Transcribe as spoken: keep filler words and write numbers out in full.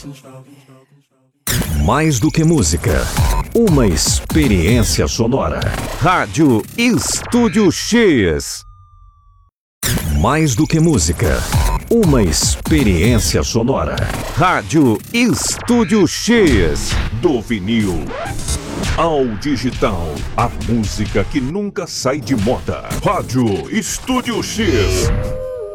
Mais do que música, uma experiência sonora. Rádio Estúdio X. Mais do que música, uma experiência sonora. Rádio Estúdio X. Do vinil ao digital, a música que nunca sai de moda. Rádio Estúdio X.